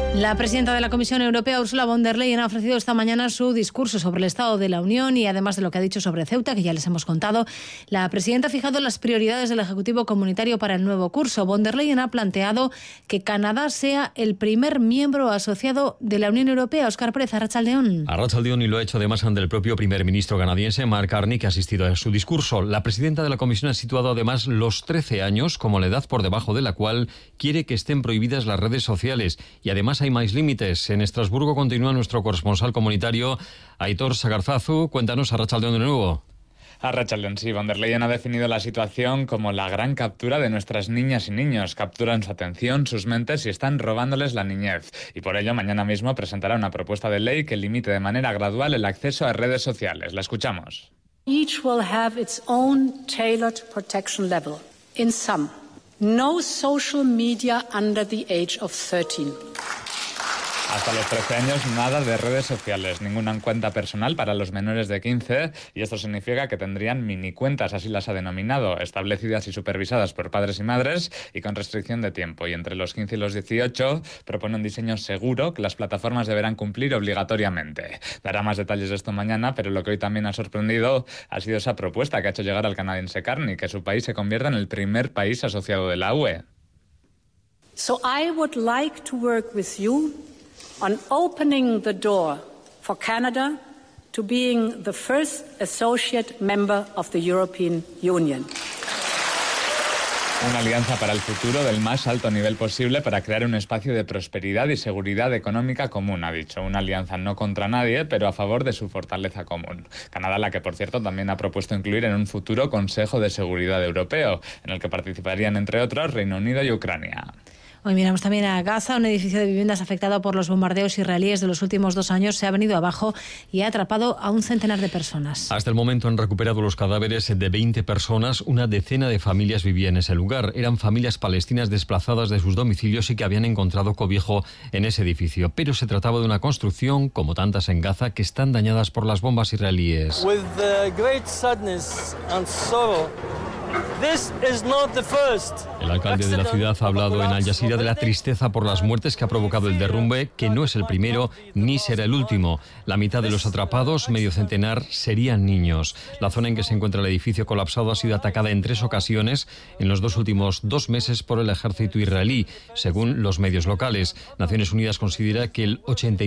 La presidenta de la Comisión Europea, Ursula von der Leyen, ha ofrecido esta mañana su discurso sobre el Estado de la Unión y además de lo que ha dicho sobre Ceuta, que ya les hemos contado, la presidenta ha fijado las prioridades del Ejecutivo Comunitario para el nuevo curso. Von der Leyen ha planteado que Canadá sea el primer miembro asociado de la Unión Europea. Óscar Pérez, Arratsaldeón. Arratsaldeón, y lo ha hecho además ante el propio primer ministro canadiense, Mark Carney, que ha asistido a su discurso. La presidenta de la Comisión ha situado además los 13 años como la edad por debajo de la cual quiere que estén prohibidas las redes sociales. Y además hay más límites. En Estrasburgo continúa nuestro corresponsal comunitario, Aitor Sagarzazu. Cuéntanos, Arratsaldeón, de nuevo. Arratsaldeón, sí. Von der Leyen ha definido la situación como la gran captura de nuestras niñas y niños. Capturan su atención, sus mentes y están robándoles la niñez. Y por ello, mañana mismo presentará una propuesta de ley que limite de manera gradual el acceso a redes sociales. La escuchamos. Each will have its own tailored protection level. In sum, no social media under the age of 13. Hasta los 13 años, nada de redes sociales, ninguna cuenta personal para los menores de 15, y esto significa que tendrían minicuentas, así las ha denominado, establecidas y supervisadas por padres y madres y con restricción de tiempo. Y entre los 15 y los 18 propone un diseño seguro que las plataformas deberán cumplir obligatoriamente. Dará más detalles de esto mañana, pero lo que hoy también ha sorprendido ha sido esa propuesta que ha hecho llegar al canadiense Carney, que su país se convierta en el primer país asociado de la UE. So I would like to work with you on opening the door for Canada to being the first associate member of the European Union. Una alianza para el futuro del más alto nivel posible para crear un espacio de prosperidad y seguridad económica común, ha dicho. Una alianza no contra nadie, pero a favor de su fortaleza común. Canadá, la que por cierto también ha propuesto incluir en un futuro Consejo de Seguridad Europeo, en el que participarían entre otros Reino Unido y Ucrania. Hoy miramos también a Gaza. Un edificio de viviendas afectado por los bombardeos israelíes de los últimos 2 años se ha venido abajo y ha atrapado a un centenar de personas. Hasta el momento han recuperado los cadáveres de 20 personas. Una decena de familias vivían en ese lugar. Eran familias palestinas desplazadas de sus domicilios y que habían encontrado cobijo en ese edificio. Pero se trataba de una construcción, como tantas en Gaza, que están dañadas por las bombas israelíes. With great sadness and sorrow, this is not the first. El alcalde de la ciudad ha hablado en Al Jazeera de la tristeza por las muertes que ha provocado el derrumbe, que no es el primero ni será el último. La mitad de los atrapados, medio centenar, serían niños. La zona en que se encuentra el edificio colapsado ha sido atacada en 3 ocasiones en los 2 últimos 2 meses por el ejército israelí, según los medios locales. Naciones Unidas considera que el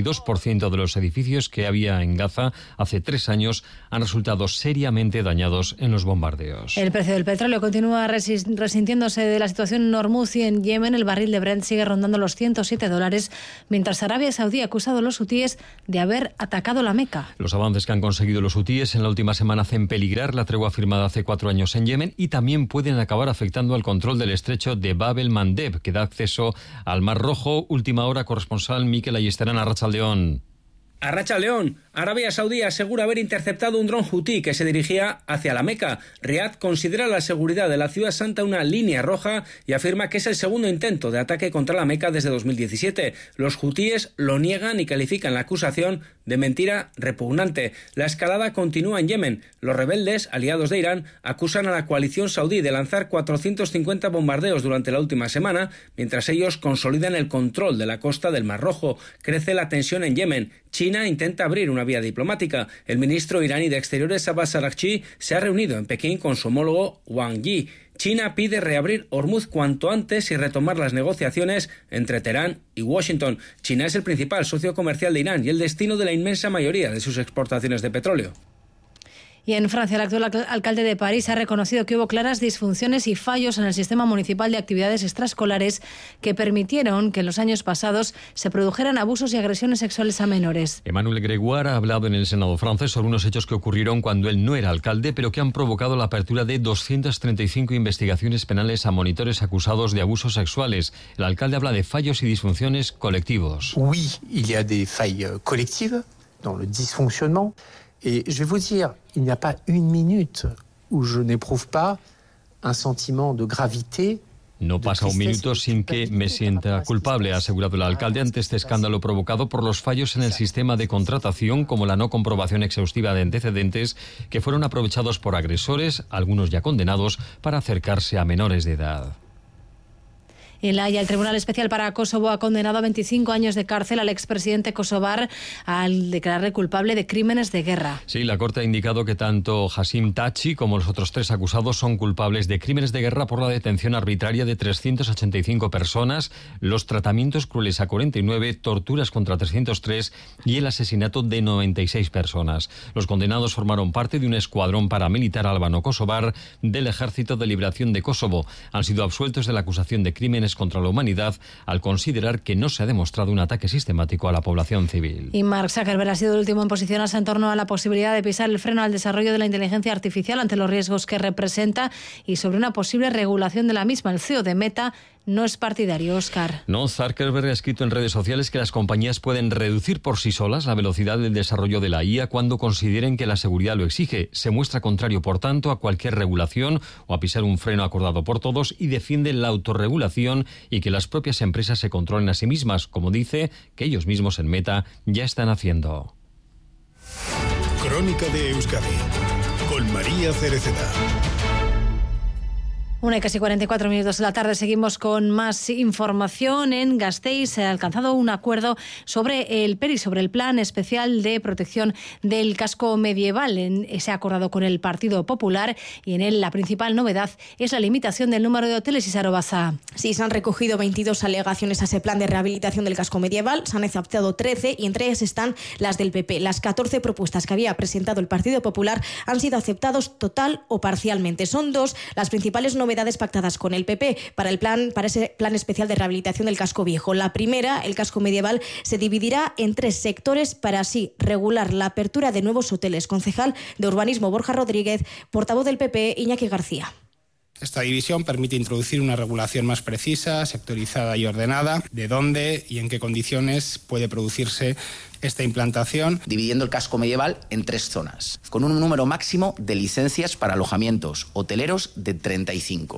82% de los edificios que había en Gaza hace 3 años han resultado seriamente dañados en los bombardeos. El precio del petróleo continúa resintiéndose de la situación en Hormuz y en Yemen. El barril de Brent sigue rondando los $107, mientras Arabia Saudí ha acusado a los hutíes de haber atacado la Meca. Los avances que han conseguido los hutíes en la última semana hacen peligrar la tregua firmada hace 4 años en Yemen y también pueden acabar afectando al control del estrecho de Bab el-Mandeb, que da acceso al Mar Rojo. Última hora, corresponsal Mikel Ayestarán, Arratsaldeón. Arratsaldeón. Arabia Saudí asegura haber interceptado un dron hutí que se dirigía hacia la Meca. Riad considera la seguridad de la ciudad santa una línea roja y afirma que es el segundo intento de ataque contra la Meca desde 2017. Los hutíes lo niegan y califican la acusación de mentira repugnante. La escalada continúa en Yemen. Los rebeldes, aliados de Irán, acusan a la coalición saudí de lanzar 450 bombardeos durante la última semana, mientras ellos consolidan el control de la costa del Mar Rojo. Crece la tensión en Yemen. China intenta abrir una vía diplomática. El ministro iraní de Exteriores, Abbas Araghchi, se ha reunido en Pekín con su homólogo Wang Yi. China pide reabrir Hormuz cuanto antes y retomar las negociaciones entre Teherán y Washington. China es el principal socio comercial de Irán y el destino de la inmensa mayoría de sus exportaciones de petróleo. Y en Francia, el actual alcalde de París ha reconocido que hubo claras disfunciones y fallos en el sistema municipal de actividades extraescolares que permitieron que en los años pasados se produjeran abusos y agresiones sexuales a menores. Emmanuel Grégoire ha hablado en el Senado francés sobre unos hechos que ocurrieron cuando él no era alcalde, pero que han provocado la apertura de 235 investigaciones penales a monitores acusados de abusos sexuales. El alcalde habla de fallos y disfunciones colectivos. Oui, il y a des failles collectives dans le dysfonctionnement. Et je vais vous dire, il n'y a pas une minute où je n'éprouve pas un sentiment de gravité. No pasa un minuto sin que me sienta culpable, ha asegurado el alcalde ante este escándalo provocado por los fallos en el sistema de contratación, como la no comprobación exhaustiva de antecedentes, que fueron aprovechados por agresores, algunos ya condenados, para acercarse a menores de edad. En La Haya, el Tribunal Especial para Kosovo ha condenado a 25 años de cárcel al expresidente kosovar al declararle culpable de crímenes de guerra. Sí, la Corte ha indicado que tanto Hasim Tachi como los otros 3 acusados son culpables de crímenes de guerra por la detención arbitraria de 385 personas, los tratamientos crueles a 49, torturas contra 303 y el asesinato de 96 personas. Los condenados formaron parte de un escuadrón paramilitar albano-kosovar del Ejército de Liberación de Kosovo. Han sido absueltos de la acusación de crímenes contra la humanidad al considerar que no se ha demostrado un ataque sistemático a la población civil. Y Mark Zuckerberg ha sido el último en posicionarse en torno a la posibilidad de pisar el freno al desarrollo de la inteligencia artificial ante los riesgos que representa y sobre una posible regulación de la misma. El CEO de Meta no es partidario, Óscar. No, Zuckerberg ha escrito en redes sociales que las compañías pueden reducir por sí solas la velocidad del desarrollo de la IA cuando consideren que la seguridad lo exige. Se muestra contrario, por tanto, a cualquier regulación o a pisar un freno acordado por todos y defiende la autorregulación y que las propias empresas se controlen a sí mismas, como dice que ellos mismos en Meta ya están haciendo. Crónica de Euskadi con María Cereceda. 1:44 de la tarde. Seguimos con más información. En Gasteiz se ha alcanzado un acuerdo sobre el PERI, sobre el Plan Especial de Protección del Casco Medieval. Se ha acordado con el Partido Popular y en él la principal novedad es la limitación del número de hoteles. Isaro Baza. Sí, se han recogido 22 alegaciones a ese plan de rehabilitación del casco medieval. Se han aceptado 13 y entre ellas están las del PP. Las 14 propuestas que había presentado el Partido Popular han sido aceptados total o parcialmente. Son 2 las principales novedades pactadas con el PP para ese plan especial de rehabilitación del casco viejo. La primera, el casco medieval, se dividirá en 3 sectores para así regular la apertura de nuevos hoteles. Concejal de Urbanismo Borja Rodríguez, portavoz del PP Iñaki García. Esta división permite introducir una regulación más precisa, sectorizada y ordenada de dónde y en qué condiciones puede producirse esta implantación. Dividiendo el casco medieval en 3 zonas, con un número máximo de licencias para alojamientos hoteleros de 35.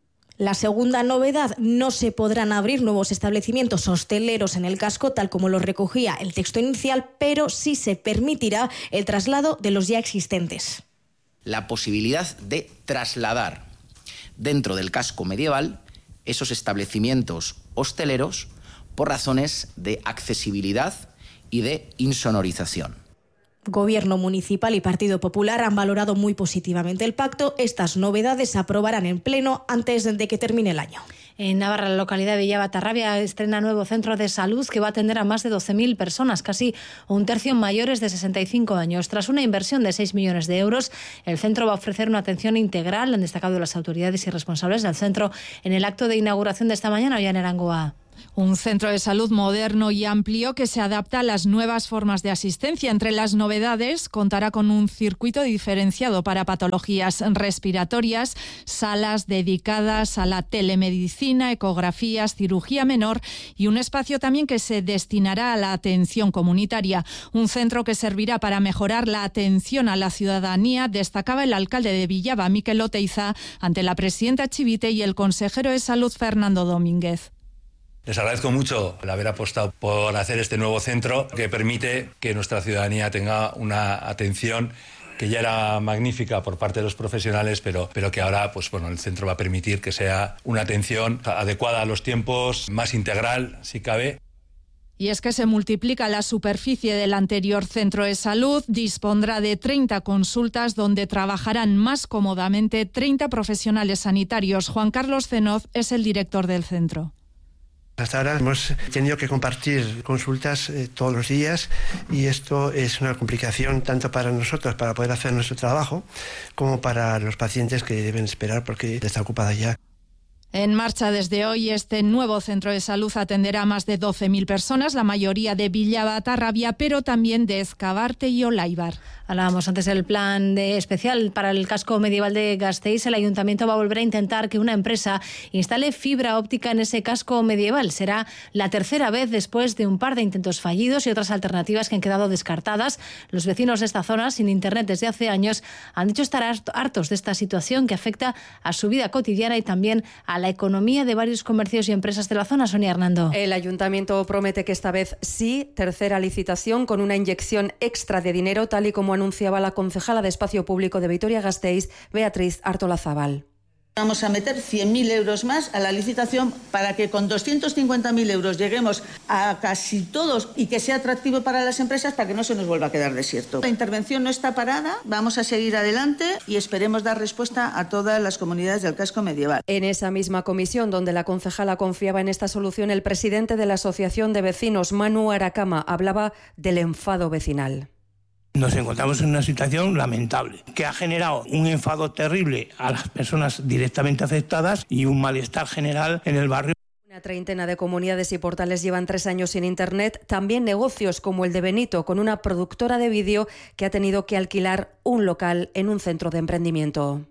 La segunda novedad, no se podrán abrir nuevos establecimientos hosteleros en el casco, tal como lo recogía el texto inicial, pero sí se permitirá el traslado de los ya existentes. La posibilidad de trasladar dentro del casco medieval esos establecimientos hosteleros por razones de accesibilidad y de insonorización. Gobierno municipal y Partido Popular han valorado muy positivamente el pacto. Estas novedades se aprobarán en pleno antes de que termine el año. En Navarra, la localidad de Villabatarrabia estrena nuevo centro de salud que va a atender a más de 12.000 personas, casi un tercio mayores de 65 años. Tras una inversión de 6 millones de euros, el centro va a ofrecer una atención integral, han destacado las autoridades y responsables del centro en el acto de inauguración de esta mañana. Hoy en Arangoa. Un centro de salud moderno y amplio que se adapta a las nuevas formas de asistencia. Entre las novedades, contará con un circuito diferenciado para patologías respiratorias, salas dedicadas a la telemedicina, ecografías, cirugía menor y un espacio también que se destinará a la atención comunitaria. Un centro que servirá para mejorar la atención a la ciudadanía, destacaba el alcalde de Villaba, Mikel Oteiza, ante la presidenta Chivite y el consejero de Salud, Fernando Domínguez. Les agradezco mucho el haber apostado por hacer este nuevo centro que permite que nuestra ciudadanía tenga una atención que ya era magnífica por parte de los profesionales, pero que ahora el centro va a permitir que sea una atención adecuada a los tiempos, más integral, si cabe. Y es que se multiplica la superficie del anterior centro de salud, dispondrá de 30 consultas donde trabajarán más cómodamente 30 profesionales sanitarios. Juan Carlos Cenoz es el director del centro. Hasta ahora hemos tenido que compartir consultas todos los días y esto es una complicación tanto para nosotros para poder hacer nuestro trabajo como para los pacientes que deben esperar porque está ocupada ya. En marcha desde hoy, este nuevo centro de salud atenderá a más de 12.000 personas, la mayoría de Villabatarrabia, pero también de Ezcabarte y Olaibar. Hablábamos antes del plan especial para el casco medieval de Gasteiz. El ayuntamiento va a volver a intentar que una empresa instale fibra óptica en ese casco medieval. Será la tercera vez después de un par de intentos fallidos y otras alternativas que han quedado descartadas. Los vecinos de esta zona, sin internet desde hace años, han dicho estar hartos de esta situación que afecta a su vida cotidiana y también a la economía de varios comercios y empresas de la zona. Sonia Hernando. El ayuntamiento promete que esta vez sí, tercera licitación con una inyección extra de dinero, tal y como anunciaba la concejala de Espacio Público de Vitoria-Gasteiz, Beatriz Artolazabal. Vamos a meter 100.000 euros más a la licitación para que con 250.000 euros lleguemos a casi todos y que sea atractivo para las empresas para que no se nos vuelva a quedar desierto. La intervención no está parada, vamos a seguir adelante y esperemos dar respuesta a todas las comunidades del casco medieval. En esa misma comisión donde la concejala confiaba en esta solución, el presidente de la Asociación de Vecinos, Manu Aracama, hablaba del enfado vecinal. Nos encontramos en una situación lamentable que ha generado un enfado terrible a las personas directamente afectadas y un malestar general en el barrio. Una treintena de comunidades y portales llevan 3 años sin Internet, también negocios como el de Benito, con una productora de vídeo que ha tenido que alquilar un local en un centro de emprendimiento.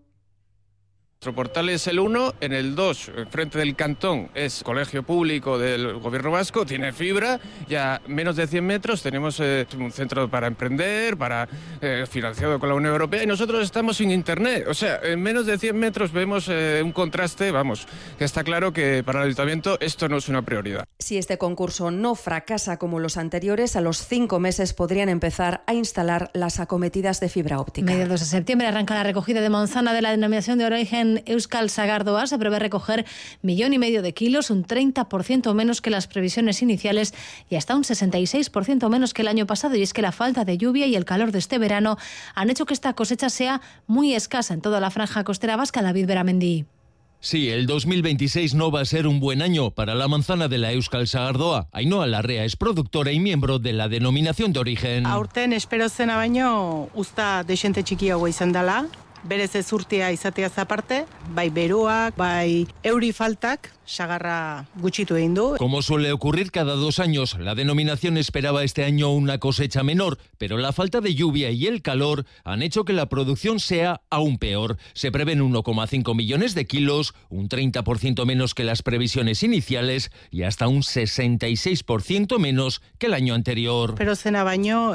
Nuestro portal es el 1, en el 2, frente del Cantón, es colegio público del Gobierno vasco, tiene fibra, ya menos de 100 metros tenemos un centro para emprender, financiado con la Unión Europea, y nosotros estamos sin Internet. O sea, en menos de 100 metros vemos un contraste, que está claro que para el Ayuntamiento esto no es una prioridad. Si este concurso no fracasa como los anteriores, a los 5 meses podrían empezar a instalar las acometidas de fibra óptica. Mediados de septiembre arranca la recogida de manzana de la denominación de origen Euskal Sagardoa. Se prevé recoger 1,5 millones de kilos, un 30% menos que las previsiones iniciales y hasta un 66% menos que el año pasado. Y es que la falta de lluvia y el calor de este verano han hecho que esta cosecha sea muy escasa en toda la franja costera vasca. David Beramendi. Sí, el 2026 no va a ser un buen año para la manzana de la Euskal Sagardoa. Ainhoa Larrea es productora y miembro de la denominación de origen. Aurten espero zena baino uzta desente txikiagoa izan dela. Berez ezurtia izateaz aparte, bai beroak, bai euri faltak, sagarra gutxitu egin du. Como suele ocurrir cada 2 años, la denominación esperaba este año una cosecha menor, pero la falta de lluvia y el calor han hecho que la producción sea aún peor. Se prevén 1,5 millones de kilos, un 30% menos que las previsiones iniciales y hasta un 66% menos que el año anterior. Pero zena baino,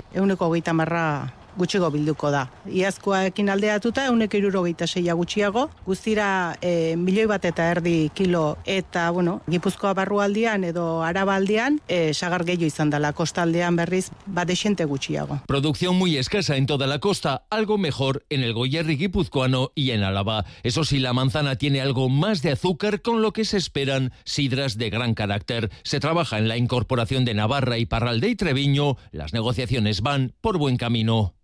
130 gutxigo bilduko da. Iazkoarekin alderatuta 176 gutxiago, guztira 1,5 milioi kilo eta, Gipuzkoa barrualdean edo Arabaldean sagar gehiago izan dela, kostaldean berriz desente gutxiago. Producción muy escasa en toda la costa, algo mejor en el Goierri guipuzcoano y en Álava. Eso sí, la manzana tiene algo más de azúcar, con lo que se esperan sidras de gran carácter. Se trabaja en la incorporación de Navarra, Iparralde y Treviño. Las negociaciones van por buen camino.